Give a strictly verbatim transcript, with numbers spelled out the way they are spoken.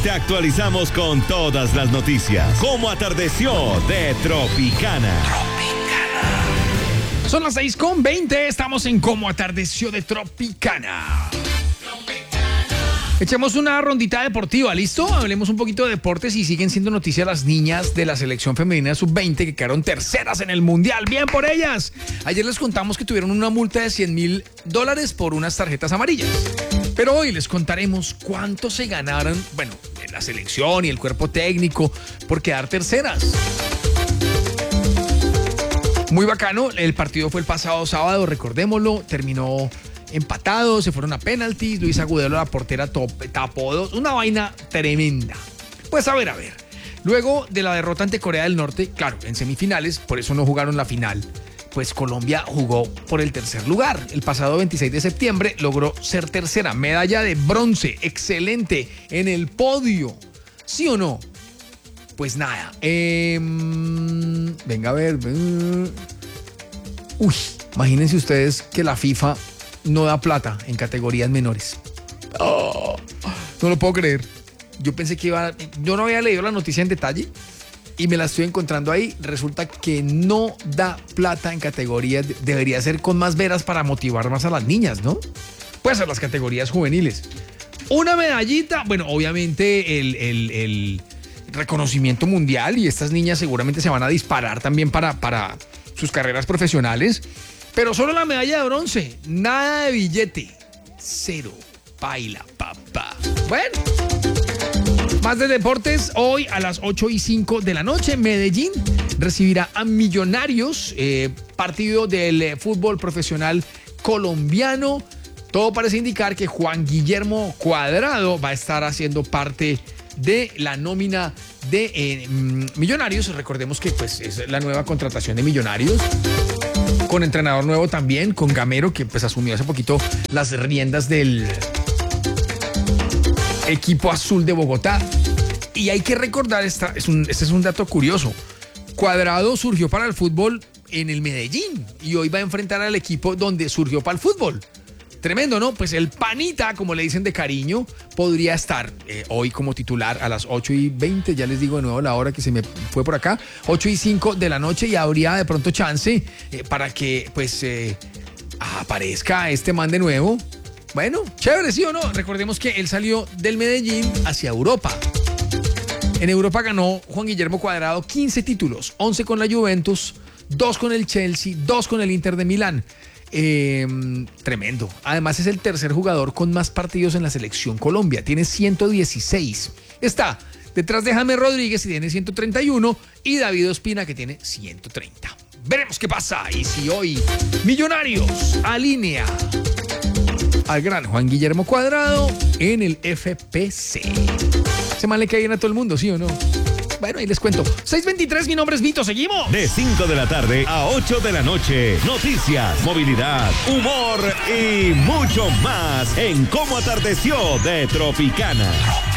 Te actualizamos con todas las noticias. Cómo atardeció de Tropicana. Tropicana. Son las seis con veinte, estamos en Cómo atardeció de Tropicana. Echemos una rondita deportiva, ¿listo? Hablemos un poquito de deportes y siguen siendo noticias las niñas de la selección femenina sub veinte que quedaron terceras en el Mundial. ¡Bien por ellas! Ayer les contamos que tuvieron una multa de cien mil dólares por unas tarjetas amarillas. Pero hoy les contaremos cuánto se ganaron, bueno, en la selección y el cuerpo técnico por quedar terceras. Muy bacano, el partido fue el pasado sábado, recordémoslo, terminó empatados, se fueron a penaltis, Luis Agudelo, la portera, tapó dos, una vaina tremenda. Pues a ver, a ver, luego de la derrota ante Corea del Norte, claro, en semifinales, por eso no jugaron la final, pues Colombia jugó por el tercer lugar. El pasado veintiséis de septiembre logró ser tercera, medalla de bronce, excelente, en el podio, ¿sí o no? Pues nada, eh, venga a ver, uy, imagínense ustedes que la FIFA no da plata en categorías menores. Oh, no lo puedo creer. Yo pensé que iba... Yo no había leído la noticia en detalle y me la estoy encontrando ahí. Resulta que no da plata en categorías... Debería ser con más veras para motivar más a las niñas, ¿no? Pues a las categorías juveniles. Una medallita, bueno, obviamente el, el, el reconocimiento mundial y estas niñas seguramente se van a disparar también para, para sus carreras profesionales. Pero solo la medalla de bronce, nada de billete, cero, baila, papá. Bueno, más de deportes, hoy a las ocho y cinco de la noche, Medellín recibirá a Millonarios, eh, partido del eh, fútbol profesional colombiano. Todo parece indicar que Juan Guillermo Cuadrado va a estar haciendo parte de la nómina de eh, Millonarios. Recordemos que pues, es la nueva contratación de Millonarios, con entrenador nuevo también, con Gamero, que pues asumió hace poquito las riendas del equipo azul de Bogotá. Y hay que recordar, esta, es un, este es un dato curioso, Cuadrado surgió para el fútbol en el Medellín y hoy va a enfrentar al equipo donde surgió para el fútbol. Tremendo, ¿no? Pues el panita, como le dicen de cariño, podría estar eh, hoy como titular a las ocho y veinte. Ya les digo de nuevo la hora que se me fue por acá. ocho y cinco de la noche y habría de pronto chance eh, para que pues eh, aparezca este man de nuevo. Bueno, chévere, ¿sí o no? Recordemos que él salió del Medellín hacia Europa. En Europa ganó Juan Guillermo Cuadrado quince títulos, once con la Juventus, dos con el Chelsea, dos con el Inter de Milán. Eh, tremendo. Además es el tercer jugador con más partidos en la selección Colombia. Tiene ciento dieciséis. Está detrás de James Rodríguez, que tiene ciento treinta y uno, y David Ospina, que tiene ciento treinta. Veremos qué pasa y si hoy Millonarios alinea al gran Juan Guillermo Cuadrado en el F P C. Se mal le cae bien a todo el mundo, ¿sí o no? Bueno, ahí les cuento. seis veintitrés, mi nombre es Vito, seguimos. De cinco de la tarde a ocho de la noche. Noticias, movilidad, humor y mucho más en Cómo atardeció de Tropicana.